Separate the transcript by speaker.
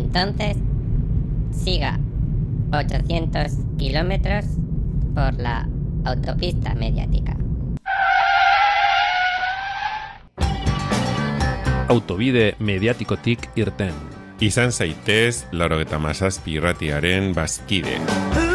Speaker 1: entonces siga 800 kilómetros por la autopista mediática.
Speaker 2: Autobide mediatikotik irten.
Speaker 3: Izan zaitez 97 irratiaren bazkide.